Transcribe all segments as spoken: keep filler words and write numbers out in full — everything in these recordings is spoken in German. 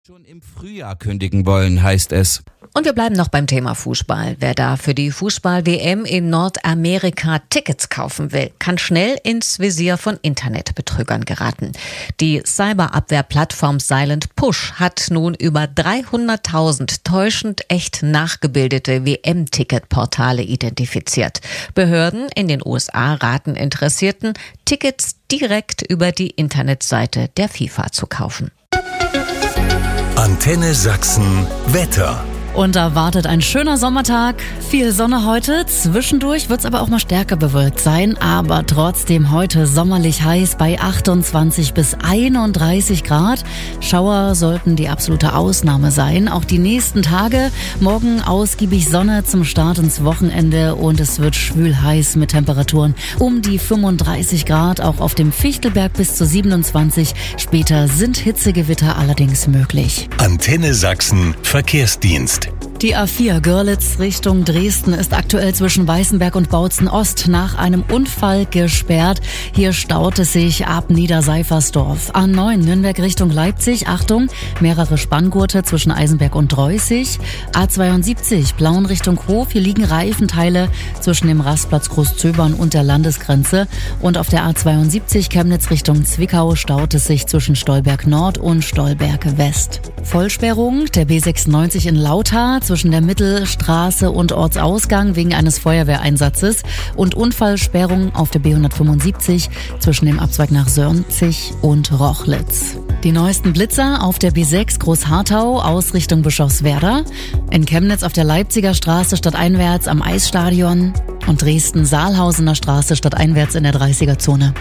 Schon im Frühjahr kündigen wollen, heißt es. Und wir bleiben noch beim Thema Fußball. Wer da für die Fußball-W M in Nordamerika Tickets kaufen will, kann schnell ins Visier von Internetbetrügern geraten. Die Cyberabwehrplattform Silent Push hat nun über dreihunderttausend täuschend echt nachgebildete W M-Ticketportale identifiziert. Behörden in den U S A raten Interessierten, Tickets direkt über die Internetseite der FIFA zu kaufen. Antenne Sachsen Wetter. Und da wartet ein schöner Sommertag, viel Sonne heute, zwischendurch wird es aber auch mal stärker bewölkt sein, aber trotzdem heute sommerlich heiß bei achtundzwanzig bis einunddreißig Grad. Schauer sollten die absolute Ausnahme sein, auch die nächsten Tage. Morgen ausgiebig Sonne zum Start ins Wochenende und es wird schwül heiß mit Temperaturen um die fünfunddreißig Grad, auch auf dem Fichtelberg bis zu siebenundzwanzig. Später sind Hitzegewitter allerdings möglich. Antenne Sachsen Verkehrsdienst. Die A vier Görlitz Richtung Dresden ist aktuell zwischen Weißenberg und Bautzen Ost nach einem Unfall gesperrt. Hier staut es sich ab Niederseifersdorf. A neun Nürnberg Richtung Leipzig, Achtung, mehrere Spanngurte zwischen Eisenberg und Dreußig. A zweiundsiebzig Plauen Richtung Hof, hier liegen Reifenteile zwischen dem Rastplatz Großzöbern und der Landesgrenze. Und auf der A zweiundsiebzig Chemnitz Richtung Zwickau staut es sich zwischen Stolberg Nord und Stolberg West. Vollsperrung der B sechsundneunzig in Lauter zwischen der Mittelstraße und Ortsausgang wegen eines Feuerwehreinsatzes und Unfallsperrung auf der B hundertfünfundsiebzig zwischen dem Abzweig nach Sörnzig und Rochlitz. Die neuesten Blitzer auf der B sechs Großharthau aus Richtung Bischofswerda, in Chemnitz auf der Leipziger Straße stadteinwärts am Eisstadion und Dresden-Saalhausener Straße stadteinwärts in der dreißiger Zone.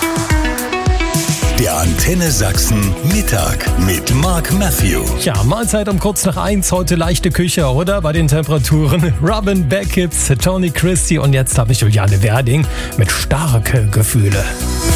Der Antenne Sachsen Mittag mit Mark Matthew. Ja, Mahlzeit um kurz nach eins, heute leichte Küche, oder? Bei den Temperaturen. Robin Beckett, Tony Christie und jetzt habe ich Juliane Werding mit starke Gefühle.